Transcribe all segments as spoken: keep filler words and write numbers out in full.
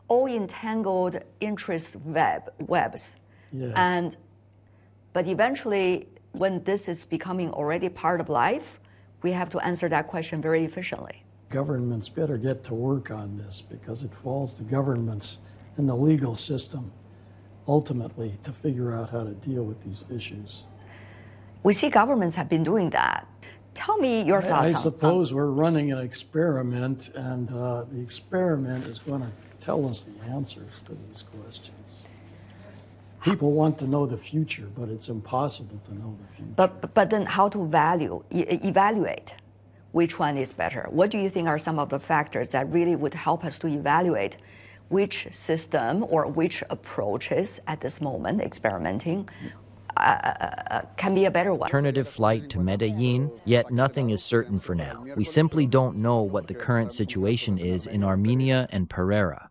all entangled interest web webs. Yes. And but eventually, when this is becoming already part of life, we have to answer that question very efficiently. Governments better get to work on this because it falls to governments and the legal system ultimately to figure out how to deal with these issues. We see governments have been doing that. Tell me your thoughts I, I on suppose um, we're running an experiment, and uh, the experiment is going to tell us the answers to these questions. People want to know the future, but it's impossible to know the future. But, but then how to value, e- evaluate which one is better? What do you think are some of the factors that really would help us to evaluate which system or which approaches at this moment, experimenting, uh, uh, can be a better one? Alternative flight to Medellin, yet nothing is certain for now. We simply don't know what the current situation is in Armenia and Pereira.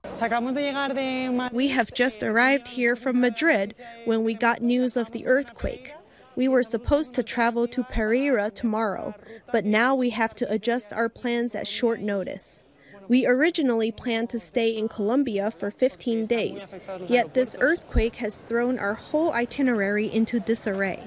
We have just arrived here from Madrid when we got news of the earthquake. We were supposed to travel to Pereira tomorrow, but now we have to adjust our plans at short notice. We originally planned to stay in Colombia for fifteen days, yet this earthquake has thrown our whole itinerary into disarray.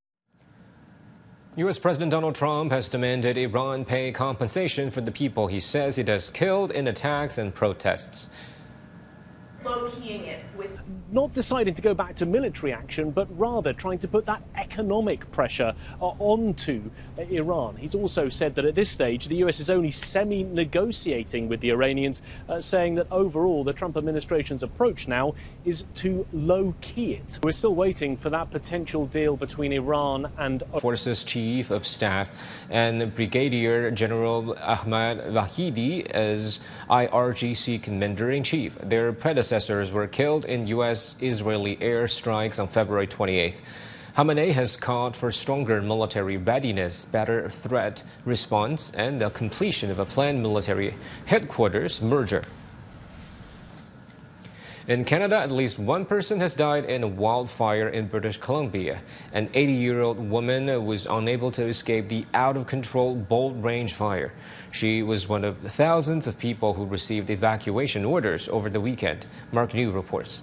U S President Donald Trump has demanded Iran pay compensation for the people he says it has killed in attacks and protests. Low-keying it with not deciding to go back to military action, but rather trying to put that economic pressure uh, onto uh, Iran. He's also said that at this stage, the U S is only semi-negotiating with the Iranians, uh, saying that overall the Trump administration's approach now is to low-key it. We're still waiting for that potential deal between Iran and... Forces Chief of Staff and Brigadier General Ahmad Vahidi as I R G C Commander-in-Chief. Their predecessors were killed in U S Israeli airstrikes on February twenty-eighth. Khamenei has called for stronger military readiness, better threat response, and the completion of a planned military headquarters merger. In Canada, at least one person has died in a wildfire in British Columbia. An eighty-year-old woman was unable to escape the out-of-control Bolt Range fire. She was one of the thousands of people who received evacuation orders over the weekend. Mark New reports.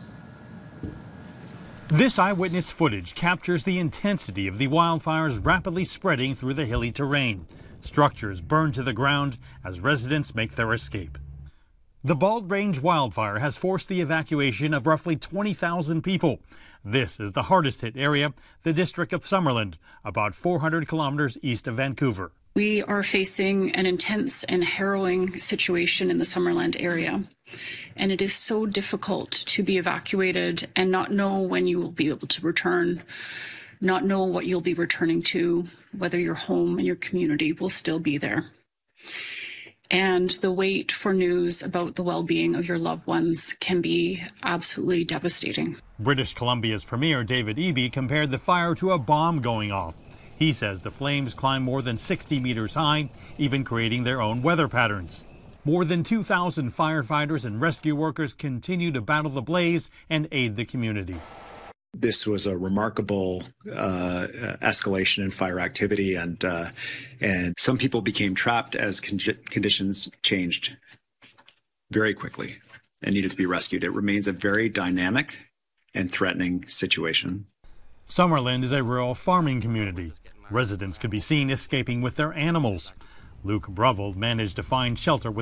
This eyewitness footage captures the intensity of the wildfires rapidly spreading through the hilly terrain. Structures burned to the ground as residents make their escape. The Bald Range wildfire has forced the evacuation of roughly twenty thousand people. This is the hardest hit area, the district of Summerland, about four hundred kilometers east of Vancouver. We are facing an intense and harrowing situation in the Summerland area. And it is so difficult to be evacuated and not know when you will be able to return, not know what you'll be returning to, whether your home and your community will still be there. And the wait for news about the well-being of your loved ones can be absolutely devastating. British Columbia's Premier David Eby compared the fire to a bomb going off. He says the flames climbed more than sixty meters high, even creating their own weather patterns. More than two thousand firefighters and rescue workers continue to battle the blaze and aid the community. This was a remarkable uh, escalation in fire activity, and uh, and some people became trapped as con- conditions changed very quickly and needed to be rescued. It remains a very dynamic and threatening situation. Summerland is a rural farming community. Residents could be seen escaping with their animals. Luke Bravold managed to find shelter with